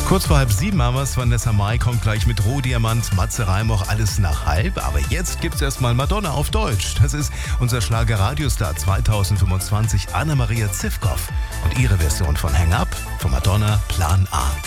Kurz vor 6:30 haben wir es. Vanessa Mai kommt gleich mit Rohdiamant, Matze Reimoch, alles nach halb. Aber jetzt gibt's erstmal Madonna auf Deutsch. Das ist unser Schlager-Radiostar 2025, Anna-Maria Zivkow. Und ihre Version von Hang Up von Madonna, Plan A.